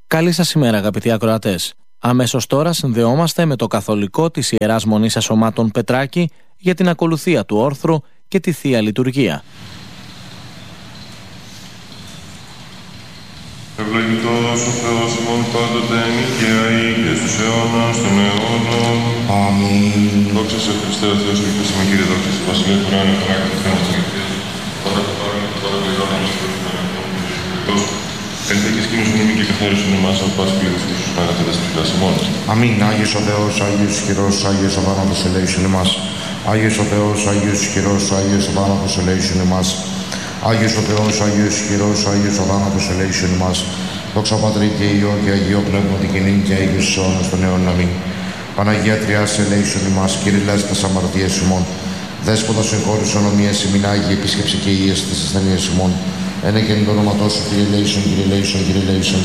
Καλή σας ημέρα, αγαπητοί ακροατές. Αμέσως τώρα συνδεόμαστε με το καθολικό της Ιεράς Μονής Ασωμάτων Πετράκη για την ακολουθία του όρθρου και τη Θεία Λειτουργία. Ευλογητός ο Θεός ημών πάντοτε νικαία ή και στους αιώνας των αιώνων. Αμήν. Δόξα σε Χριστέ ο Θεός και Χριστέ με Κύριε, δόξα σε Βασιλεία του Ουράνου, τον Άγιο του Θεού μας αγγελίες, πάντα το πάρον και τώρα το αιώνα μας Θεός των αιώνων. Χριστός, ελθέ και μνήμη και καθάρισον εμάς από πάση πλήρες τους αγαθέτας της φυλάς ημών. Αμήν. Άγιος ο Θεός, Άγιος ισχυρός, Άγιος ο θάνατος ελέησον εμάς. Άγιος ο Θεός, Άγιος ισχυρός, Άγιος ο θάνατος ελέησον εμάς. Άγιος ο Θεός, Άγιος ισχυρός, Άγιος ο θάνατος ελέησον εμάς. Δόξα Πατρί και Υιό και Αγίο Πνεύματι και νυν και αίγιος στους αιώνας των αιώνων. Αμήν. Παναγία Τριάς ελέησον εμάς, κηρυλάς τας αμαρτίες ημών. Δέσποτα συγχώρησον ομοίες ημιν Άγιοι, επίσκεψη και υγείας της ασθενείας ημών. Ένα και εν το όνομα τόσο, Κύριε ελέησον, Κύριε ελέησον, Κύριε ελέησον.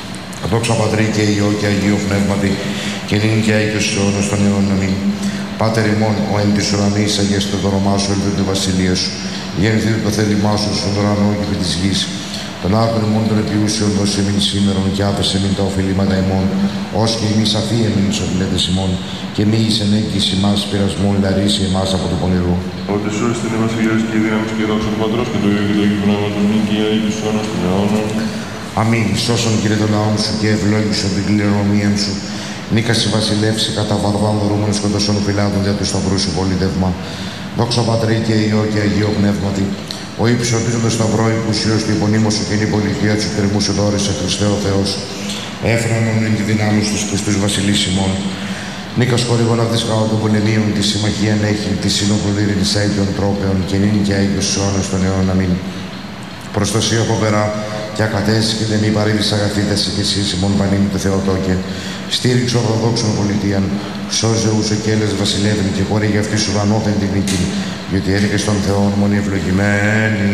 Δόξα Πατρί και Υιό και Αγίο Πνεύματι και νυν και αίγιος στους αιώνας των αιώνων. Αμήν. Πάτερ ημών, ο εν της ουρανής, αγιαστο το όνομά σου, ελθόν τη βασιλεία σου. Γεννηθείτε το θέλημά σου στον ουρανό και επί της γης. Τον άκρον ημών των επιούσεων δώσε εμείς σήμερον και άπεσε εμείς τα οφειλήματα ημών, ως και εμείς αφή εμείς τους οφειλέτες ημών, και μη εις ενέγγιση εμάς πειρασμόν λαρίσει εμάς από το πονηρού. Ότι σου στην η βασιλείας και η δύναμη και η δόξα του Πατρός και του Υιού και του Αγίου Πνεύματος νυν και αεί και στους αιώνας των αιώνων. Αμήν. Σώσον Κύριε τον λαόν σου και ευλόγησον την κληρονομία σου. Νίκαση βασιλεύσει κατά βαρβάν δωρούμενος και των οφειλάτων δια του σταυρού σου πολίτευμα. Δόξα Πατρί και Υιό και Αγίο Πνεύματι. Ο ύψωτος σταυρό υπουσίως του υπονείμου σου και η πολιτεία του θερμού σου δόρισε Χριστέ ο Θεός. Έφρανον εν τη δυνάμει στους Χριστούς βασιλείς ημών. Νίκας χορηγών αυτής χάω των πολεμίων, τη συμμαχία έχει, τη συνοποδήρη της άιτιων τρόπεων και νυν και αίγιος στους αιώνας των αιώνων. Αμήν. Προστασία φοβερά και ακατέσεις και δεν μη παρήβεις αγαθήτες και εσείς ημών πανήμη του Θεοτόκε. Στήριξε ορθοδόξων πολιτείαν, σώζε ουσεκέλες βασιλεύν και χώρη για αυτή σου ανώθεν την νίκη, γιατί έλεγε στον Θεόν μόνοι ευλογημένοι.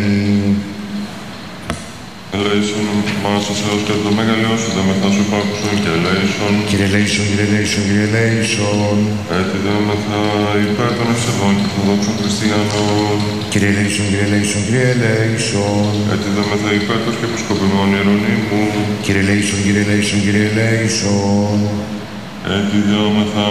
Ελέησον μας ο Θεός και το μεγαλειώσου, δε μεθά σου υπάρχουσον και ελέησον. Κύριε ελέησον, Κύριε ελέησον, Κύριε ελέησον. Έτσι δε μεθά υπέρ των ευσεβών και ορθοδόξων χριστιανών. Κύριε ελέησον, Κύριε ελέησον, Κύριε ελέησον. Έτσι δε μεθά υπέρ των και επισκοπημών ειρωνίμου. Κύριε ελέησον, Κύριε ελέησον, Κύριε ελέησον. Έτσι δε μεθά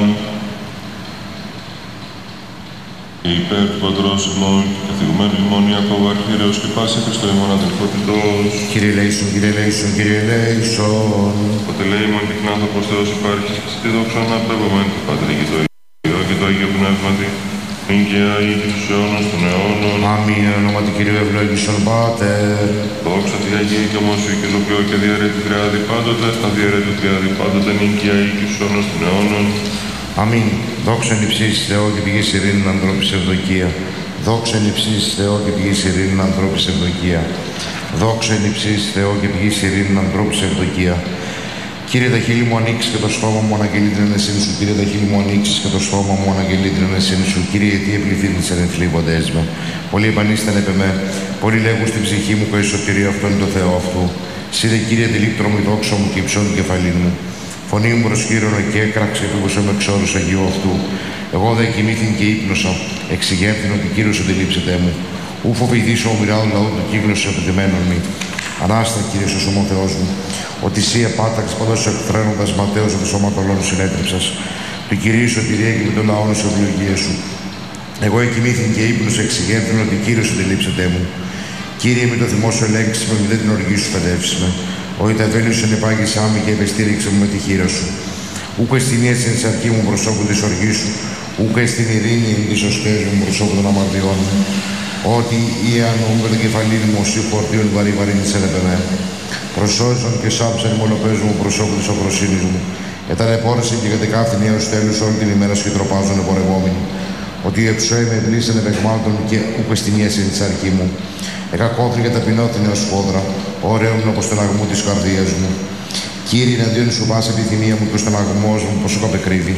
υπέρ του Πατρός ημών και καθηγουμένου ημών Ιακώβου Αρχιερέως και πάση Χριστό ημών αδελφότητος. Κύριε ελέησον, Κύριε ελέησον, Κύριε ελέησον. Ότε λέει ημών και knάνθρωπος Θεός υπάρχεις και στη δόξα αναπέμπομεν του Πατρί και το Υιό και το Αγίο Πνεύματι, νυν και αεί και στους αιώνας των αιώνων. Αμήν. Εν ονόματι Κυρίου ευλόγησον Πάτερ. Δόξα τη Αγία και ομόσου και ζωοποιώ και διαρρέτη τριάδη πάντοτε, αδιαρρέτη τριάδη πάντοτε, νυν και αεί και στους αιώνας των αιώνων. Αμήν. Δόξα εν υψίς Θεό και πηγής ειρήνην ανθρώπης ευδοκία. Δόξα εν υψίς Θεό και πηγής ειρήνην ανθρώπης ευδοκία. Δόξα εν υψίς Θεό και πηγής ειρήνην ανθρώπης ευδοκία. Κύριε τα χείλη μου ανοίξεις και το στόμα μου αναγγελεί την ενεσύνη σου. Κύριε τα χείλη μου ανοίξεις και το στόμα μου αναγγελεί την ενεσύνη σου. Κύριε τι επληθύνεις εν ενθλίβοντες με. Πολλοί επανίστανε επ' εμέ. Πολλοί λέγουν στην ψυχή μου και η σωτηρία αυτό είναι το Θεό αυτού. Σύρε Κύριε τη λήπτρο μου, η δόξα μου και υψώνει την κεφαλή μου. Φωνή μου προσκύρωνε και έκραξε επίγουσα με εξόρους Αγίου αυτού. Εγώ δε κοιμήθην και ύπνωσα, εξηγέρθην ότι Κύριος αντιλήψετε μου. Ου φοβηθήσω ο μοιράου λαού του κύκλου επιτεμένων μη. Ανάστα Κύριε στο σώμα Θεός μου, ότι εσύ επάταξ παντός εκφραίνοντας ματέως από το σώμα των όλων συνέτριψας. Του Κυρίου σωτηρία και με τον λαό σου ευλογία σου. Εγώ εκοιμήθην και ύπνωσα, εξηγέρθην ότι Κύριος αντιλήψετε μου. Κύριε, με το θυμό σου ελέγξει με, δεν την οργή σου παιδεύσει με. Όχι τα βέλη σου ενεπάγησά με και επεστήριξε μου με τη χείρα σου. Ούκο εστινία στην σαρκή μου προσώπου τη οργή σου, ούκο στην ειρήνη τη οστέ μου προσώπου των αμαρτιών μου. Ότι η ανώμη το κεφαλή μου ω φορτίων βαρύ σε λεπεμέ. Προσώζον και σάψαν οι μονοπές μου προσώπου τη οφροσύνη μου. Εταλαιπώρησε και κατεκάφθη νέο τέλου όλη την ημέρα και τροπάζουν εμπορευόμενοι. Ότι η εψόη με πλήσανε παιγμάτων και ούκο εστινία στην σαρκή μου. Εκακόθρη και ταπεινώθηνε ως φόδρα, ωραίων όπως τον αγμό της καρδίας μου. Κύριε, εναντίον σου πάσα επιθυμία μου και στον αγμός μου, πως σου καπεκρύβει.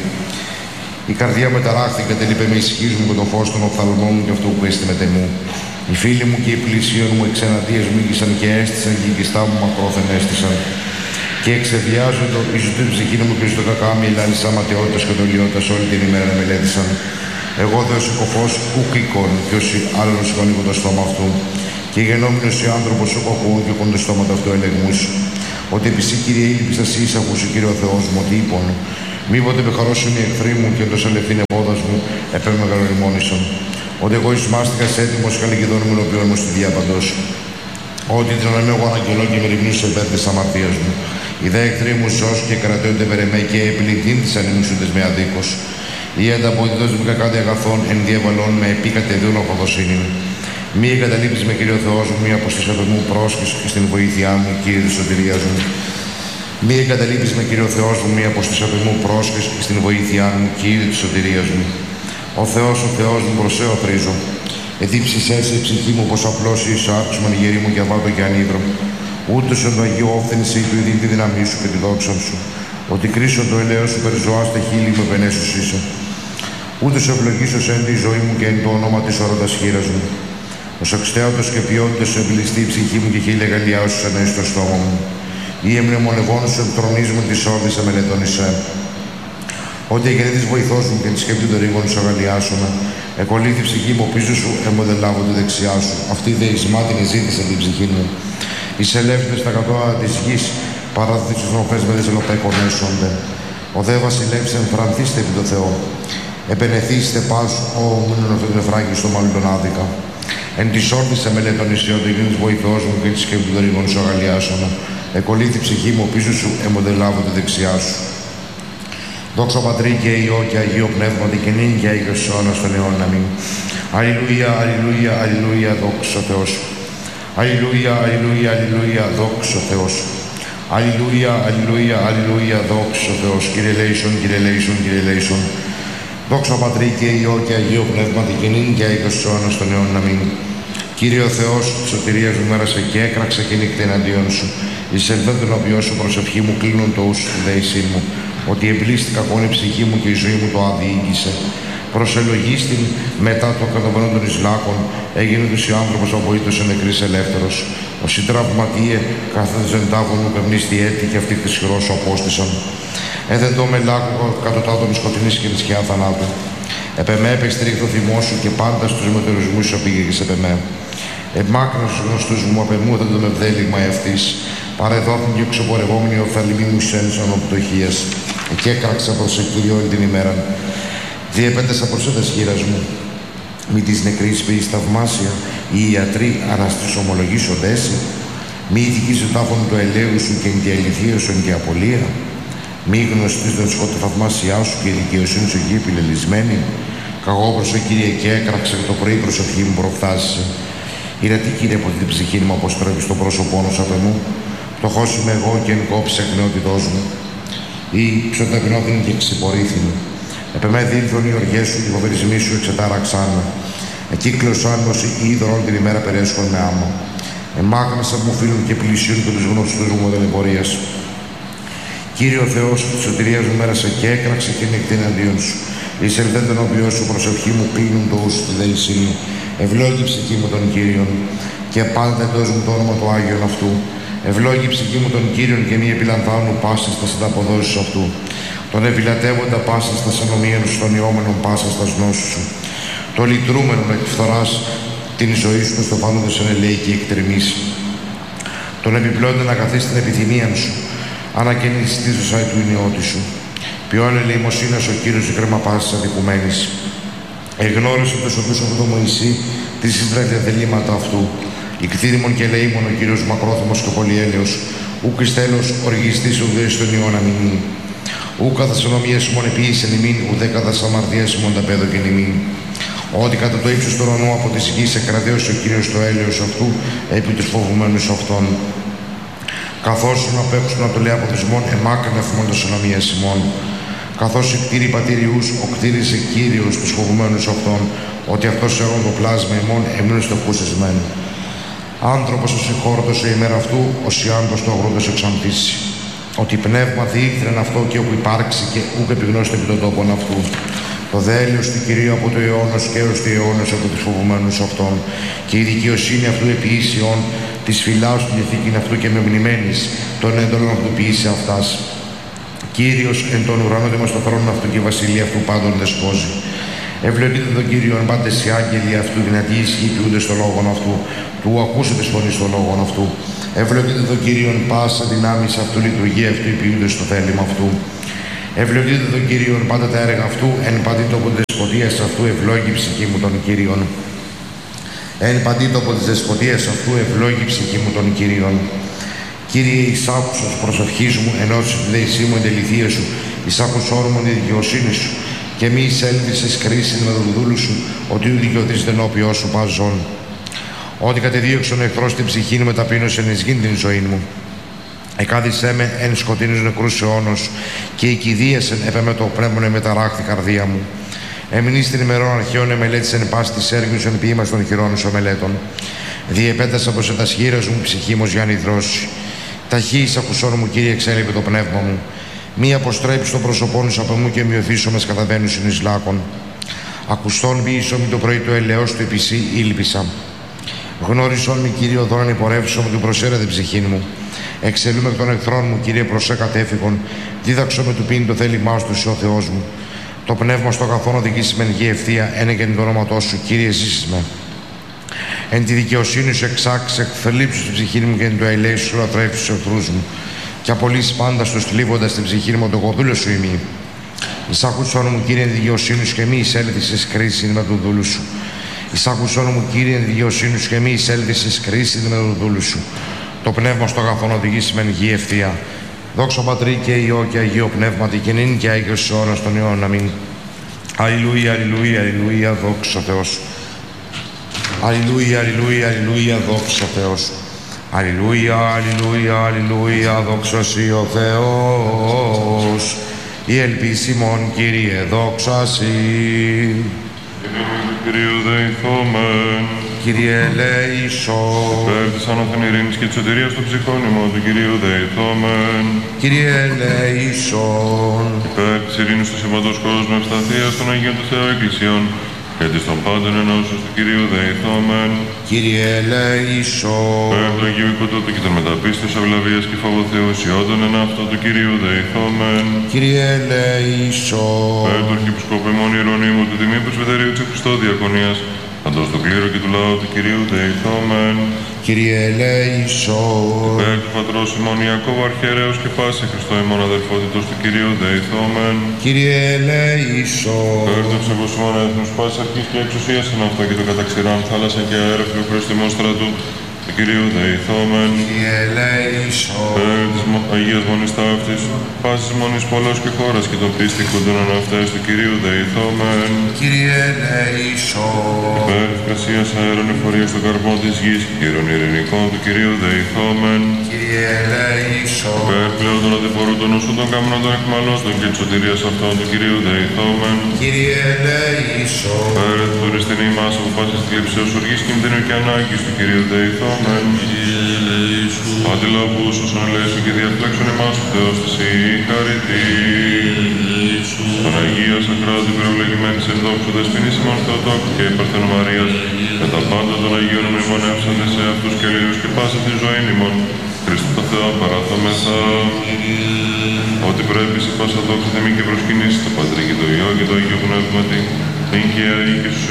Η καρδιά με ταράχθηκε, τελείπε με ισχύς μου και το φως των οφθαλμών μου και αυτό που έστειμε τεμού. Οι φίλοι μου και οι πλησίων μου εξεναντίες μου ήγησαν και έστησαν και οι οικιστά μου μακρόθεν έστησαν. Και εξεδιάζοντο, ίσως την ψυχή μου και στο κακάμι, ελάλησαν ματαιότητας και δολιότητας όλη την ημέρα να μελέτησαν. Εγώ δε ως κοφός ουκ εικόν, και όσοι άλλον σηκώνει το στόμα αυτού. Και γενόμενος οι άνθρωπος ο κοχούν και έχουν το στόμα του αυτού ελεγμούς. ότι επί σύ, Κύριε, ήλπιστα σύ ακούσου, Κύριε ο Θεός μου, ότι είπον. Μήποτε πεχαρώσουν οι εχθροί μου και το αλευθύνε πόδας μου, επέ μεγαλοριμόνησον. Ότι εγώ εις μάστηκας έτοιμος, καλικηδόν μου ενώπιον μου στη διάπαντος. Ότι την αναμένω εγώ αναγγελώ και με ρημνήσω υπέρ της αμαρτίας μου. Οι δε εχθροί μου σώσ και κρατέονται περαιμέ και επιληκτήν της ανημισούντες με αδίκως. Ή ανταποδίδως με κακάδι αγαθών εν διαβαλών με επίκατεδίων ορθοδοσύνη. Μη εγκαταλείπεις με, Κύριο Θεός μου, μη αποστήσατε μου πρόσχες στην βοήθειά μου, Κύριε της σωτηρίας μου. Μη εγκαταλείπεις με, Κύριο Θεός μου, μη αποστήσατε μου πρόσχες στην βοήθειά μου, Κύριε της σωτηρίας μου. Ο Θεός μου, προσέω θρίζω. Εδίψησέ σε ψυχή μου πως απλώς είσαι άρχος μανιγερή μου και αβάτω και ανίδρο. Ούτως εν το Αγίο όφθενησή του ειδήν τη δύναμή σου και τη δόξα σου. Ότι κρίσον το ελαίος σου περιζωάς τα χείλη μου επενέσους είσαι. Ούτως ευλογήσος εν τη ζωή μου και εν το όνομα της όροντας χείρας μου. Ως εξτέωτος και ποιότητος εμπληστεί η ψυχή μου και χίλια γαλλιάωσους ενέσει στο στόμα μου. Ή εμνημονευόνους σου εκτρονίζουμε τη όρδης εμελετώνησέ. Ότι εγεννήτης βοηθός μου και τη σκέπτη των ρήγων σου αγαλιάσωνα. Εκολύθη ψυχή μου πίσω σου, εμμοδελάβω τη δεξιά σου. Αυτή δε εις μάτιν εζήτησε την ψυχή μου. Εις ελεύθερες στα κατώα της γης, παραδείξεις τους νοφές με τις ελοπαίκονέσονται. Ο δε βασιλεύς εμφρανθήστε επί το Θεό. Επενεθήστε πας, ο μήνων αυτόν τον εφράγγι στο μάλλον τον άδικα. Εν της όρδης εμελετών είσαι, ότι γίνεις βοηθός μου και τη σκέπτη των ρήγων σου αγαλιάσωνα. Εκολύθη ψυχή μου πίσω σου, εμμοδελάβω τη δεξιά σου. Δόξα Πατρί και Υιό και Αγίο Πνεύματι και νυν και Άγιος αιώνας των αιώνων. Αμήν. Αλληλούια, αλληλούια, αλληλούια, δόξα Θεός. Αλληλούια, αλληλούια, αλληλούια, δόξα Θεός. Αλληλούια, αλληλούια, αλληλούια, δόξα Θεός. Κύριε λέησον, Κύριε λέησον, Κύριε λέησον. Δόξα Πατρί και Υιό και Αγίο Πνεύματι και νυν και Άγιος αιώνας των αιώνων. Αμήν. Κύριε ο Θεός, σωτηρίας μου μέρασε και έκραξε και νύχτα εναντίον σου. Εις ελπέν τον οποίο σου προσευχή μου κλείνουν το ους στη δέησή μου. Ότι εμπλήστηκα κόν η ψυχή μου και η ζωή μου το αδιήγησε. Προσελογίστην μετά το καταβαίνον των Ισλάκων, έγινε τους οι άνθρωπος αβοήτως εν νεκρής ελεύθερος. Ως οι τραυματίε κάθετες εν τάβων μου πεμνίστη έτη και αυτή της χειρός σου απόστησαν. Έδεντο με λάκκο κατωτάτων σκοτεινής και τη σκιά θανάτου. Επεμέ επεστρίχθη το θυμό σου και πάντα στους μετεωρισμούς σου πήγες επεμέ. Εμάκρυνε στους γνωστούς μου απεμού δεν το με βδέλιγμα ευθύς. Παρεδόθην και εξωπορευόμενοι οφθαλμοί μου σένους ανοπτωχίας. Και έκραξα προς Κύριον την ημέρα. Διεπέτασα προς έτας χείρας μου. Μη της νεκρής ποιής θαυμάσια, οι ιατροί αναστής ομολογήσονται έσυ. Μη ηθικής του τάφων του ελαίου σου και η αληθεία σου εν και απολία. Μη γνωστής τον σκότω θαυμάσιά σου και η δικαιοσύνη σου εκεί επιλελισμένη. Καγώ προς ο Κύριε και έκραξα και το πρωί προσευχή μου προφθάσισε. Ηρετή Κύριε από την ψυχή μου αποστρέφει στο πρόσωπό σου απ' εμού. Φτωχός είμαι εγώ και εν κόψη εκνεότητός μου. Ή ψωταπεινώθην και ξυπορήθην. Επεμέ δήλθον οι οργές σου και οι φοβερισμοί σου εξετάραξάν με. Εκύκλωσαν ως οι είδωρ όλη την ημέρα περέσχον με άμμο. Εμάκρυνσα μου φίλων και πλησίων και τους γνωστούς μου δεν εμπορίας. Κύριε ο Θεός, τη σωτηρίας μου μέρασε και έκραξε και νύχτα εναντίον σου. Εις ελθέν τον οποίο σου προσευχή μου κλείνουν το ους στη δέλησή μου. Ευλόγη ψυχή μου τον Κύριον και πάντα εντός μου το όνομα του Άγιον αυτού. Ευλόγη ψυχή μου τον Κύριον και μη επιλαμβάνου πάσας τα συνταποδόσεις αυτού. Τον επιλατεύοντα πάσας τα ανομίων σου, των ιόμενων πάσας τα γνώσου σου. Το λυτρούμενον εκ φθοράς την ζωή σου στο φάνοντος εν ελέη και εκτρεμής. Τον επιπλέοντα να καθίσει την επιθυμία σου, ανακαινιστής του σάι του ηνιώτη σου. Ποιόν ελεημοσύνας ο Κύριος η κρέμα πάσης αδικουμένης. Εγνώρισε το σωτούς αυτό το Μωυσή, τη συντρέφεια θελήματα αυτού. Η κτήριμον και ελεήμον ο Κύριος μακρόθυμος και πολυέλεος, ουκ εις τέλος οργιστής ουδές στον ιόν αμυνή. Ου καθας ενομίες μον επίησεν ημίν, ουδέ καθας αμαρτίες μον τα πέδο και ημίν. Ότι κατά το ύψος του ουρανού από της γης εκρατέωσε ο Κύριος το έλεος αυτού επί τους φοβουμένους αυτών. Καθώς να παίξουν να το λέει από δεσμόν, εμάκρυνε εφημόντως ενομίες ημών. Καθώς οι κτήροι πατήριους, ο κτήρισε Κύριος τους φοβουμένους αυτών, ότι αυτός αιρών το πλάσμα ημών εμείνουν στο κούσεσμεν. Άνθρωπος ο συγχώρητος σε ημέρα αυτού, ο σιάντος το αγρόντος εξαντήσει. Ότι πνεύμα διήθρεν αυτό και όπου υπάρξει και ούκ επιγνώστε επί των τόπων αυτού. Το δέλειος του Κυρίου από το αιώνος και έως το αιώνος από τους φοβουμένους αυτών. Και η δικαιοσύνη αυτού επιήσεων της φυλάω στην ηθίκην αυτού και με μνημένης των έντολων αυτού ποιήσε αυτάς. Κύριος εν τον ουρανό δημος το θρόνο αυτού και η βασιλεία αυτού πάντων δεσπόζει. Ευλογείτε τον Κύριο εν πάντες οι άγγελοι αυτού, δυνατοί ισχύοι ποιούνται στο λόγον αυτού, του ακούσε τη φωνή στο λόγον αυτού. Ευλογείτε το Κύριον πάσα δυνάμεις αυτού, λειτουργία αυτού, υπηούνται στο θέλημα αυτού. Ευλογείτε το Κύριον πάντα τα έργα αυτού, εν παντή τόπο της δεσποτείας αυτού, ευλόγη ψυχή μου των Κύριων. Εν παντή τόπο της δεσποτείας αυτού, ευλόγη ψυχή μου των Κύριων. Κύριε, εισάκουσος προσευχής μου, ενώσεις τη δέησή μου, εν τεληθεία σου, εισάκουσόν μου τη δικαιοσύνη σου, και μη εισέλθησες κρίση με τον δούλου σου, ότι ου δικαιωθείς ενώπιό σου πας ζών. Ότι κατεδίωξον εχθρός την ψυχή μου, ταπείνωσεν εις γήν την ζωή μου. Εκάδισέ με εν σκοτεινούς νεκρούς αιώνος, και οικηδίασεν επέ με το πνεύμον μεταράχθη καρδία μου. Εμεινείς την ημερών αρχαίων εμελέτησεν πάση της έργης εν ποίημας των χειρών σου ομελέτων. Διεπέτασα πως ετας χείρας μου ψυχή μου για νηδρώσει. Ταχύης ακουσών μου, Κύριε, εξέλιπε το πνεύμα μου. Μη αποστρέψει το πρόσωπόν σου από μου και μειωθήσω με σκαταβαίνους εις λάκων. Ακουστών ποιήσω μη το πρωί του ελαιός του επισή ήλπισα. Γνώρισόν μη, Κύριε, οδόν υπορεύσω μου του προσέρετε ψυχήν μου. Εξελούμε εκ των εχθρών μου, Κύριε, προσέ κατέφυγον. Δίδαξω με του πίνει το θέλημά σου, ο Θεός μου. Το πνεύμα στο καθόν οδηγήσει μεν γη ευθεία, ένεγεν το όνοματό σου, Κύριε, ζήσεις με. Εν τη δικαιοσύνη σου εξάξε, εκθλίψου την ψυχή μου και εν το ελέη σου λατρεύει στους εχθρούς μου. Και απολύσει πάντα στους θλίβοντας την ψυχή μου, το κοδούλιο σου ημί. Εισάκουσόν μου, Κύριε, εν τη δικαιοσύνη σου και μη εισέλθεις κρίση με τον δούλου σου. Εισάκουσόν μου, Κύριε, εν τη δικαιοσύνη σου και μη εισέλθεις κρίση με τον δούλου σου. Το πνεύμα στο αγαθόν οδηγήσει μεν γη ευθεία. Δόξα Πατρί και Υιό και Αγίο Πνεύματι και νυν και Άγιος στους αιώνας των αιώνων. Αμήν. Αλληλούια, αλληλούια, αλληλούια, δόξα Θεός. Αλληλούια, αλληλούια, αλληλούια, δόξα Θεός. Αλληλούια, αλληλούια, αλληλούια, δόξα Σοι ο Θεός. Η ελπίση μον, Κύριε, δόξα Σοι. Κυρίου δεηθόμεν. Κύριε ελέησον. Υπέρ της άνωθεν ειρήνης και της σωτηρίας των ψυχών ημών του Κυρίου δεηθόμεν. Κύριε ελέησον. Υπέρ της ειρήνης του συμβατός κόσμου ευσταθείας των Αγίων του Θεού Εκκλησιών και της των πάντων ενώσεως του Κυρίου δεηθόμεν. Κύριε ελέησον. Υπέρ του Αγίου Οικοτότου και των μεταπίστεως ευλαβίας και φόβου Θεού ισιόντων εν αυτό του Κυρίου δεηθόμεν. Κύριε ελέησον. Υπέρ του Αρχιεπισκόπου ημών Ιερονύμου του Τιμίου Πρεσβυτερίου της Χριστό Διακονίας, παντός του κλήρου και του λαού του Κυρίου δεηθόμεν. Κύριε ελέησον. Υπέρ του Πατρός ημών Ιακώβου Αρχιερέως και πάση Χριστό ημών αδελφότητος του Κυρίου δεηθόμεν. Κύριε ελέησον. Υπέρ του ευσεβούς ημών έθνους πάσης αρχής και εξουσίας εν αυτό και το καταξηράν θάλασσα και αέρα φιλοκρόστιμων στρατού του Κυρίου δεηθόμεν. Κύριε ελέησον. Υπέρ της Αγίας Μονής Ταύτης, πάσης Μονής πολλός και χώρας και των πίστη κοντών αναυτές του Κυρίου δεηθόμεν. Κύριε ελέησον. Υπέρ της κρασίας αέρων εφορίας των καρπών της γης και κύρων ειρηνικών του Κυρίου δεηθόμεν. Κύριε ελέησον. Υπέρ πλέον των αντιπορούντων οσού των καμνών των εκμαλώτων και της σωτηρίας αυτών του Κυρίου δεηθόμεν. Κύριε ελέησον. Υπέρ του οριστήν ημάς από πάσης θλίψεως οργής κινδύνου και ανάγκης του Κυρίου δεηθόμεν. Κύριε ελέησον. Αντιλαβούς όσων ελέησον και διαφλέξον εμάς ο Θεός της η χαρητή. Τον Αγία Σακράτη περιβλεγημένης εν δόξου δεσποινής ημών Θεοτόκου και υπερθένου Μαρίας, με τα πάντα των Αγίων μνημονεύσαντε σε αυτούς και λίγους και πάσα τη ζωή ημών. Χριστό το Θεό παραθόμεθα. Ότι πρέπει σε πάσα δόξα θεμή και προσκυνήσει το Πατρί και το Υιό και το Αγίο Πνεύματι, την και αεί και στους